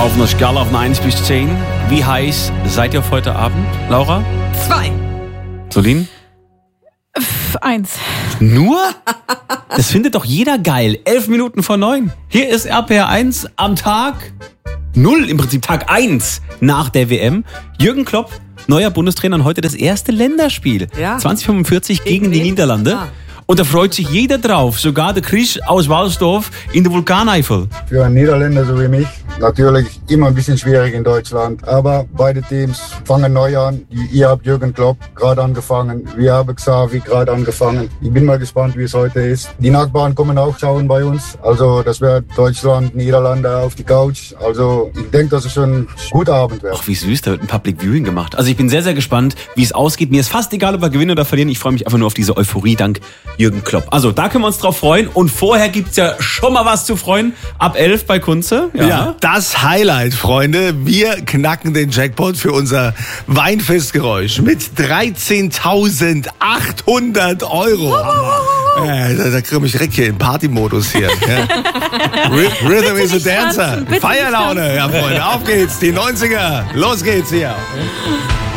Auf einer Skala von 1 bis 10. Wie heiß seid ihr auf heute Abend, Laura? 2. Solin? 1. Nur? Das findet doch jeder geil. 11 Minuten vor 9. Hier ist RPR 1 am Tag 0, im Prinzip Tag 1 nach der WM. Jürgen Klopp, neuer Bundestrainer, und heute das erste Länderspiel. Ja. 2045 gegen die Niederlande. Ah. Und da freut sich jeder drauf, sogar der Chris aus Walsdorf in der Vulkaneifel. Für einen Niederländer so wie mich natürlich immer ein bisschen schwierig in Deutschland. Aber beide Teams fangen neu an. Ihr habt Jürgen Klopp gerade angefangen. Wir haben Xavi gerade angefangen. Ich bin mal gespannt, wie es heute ist. Die Nachbarn kommen auch schauen bei uns. Also das wird Deutschland, Niederlande auf die Couch. Also ich denke, dass es schon ein guter Abend wird. Ach, wie süß, da wird ein Public Viewing gemacht. Also ich bin sehr, sehr gespannt, wie es ausgeht. Mir ist fast egal, ob wir gewinnen oder verlieren. Ich freue mich einfach nur auf diese Euphorie dank Jürgen Klopp. Also da können wir uns drauf freuen. Und vorher gibt's ja schon mal was zu freuen. Ab 11 bei Kunze. Ja, das Highlight, Freunde. Wir knacken den Jackpot für unser Weinfestgeräusch mit 13.800 Euro. Da kriege ich direkt hier in Partymodus hier. Ja. Rhythm is a Dancer. Feierlaune, ja, Freunde. Auf geht's, die 90er. Los geht's hier.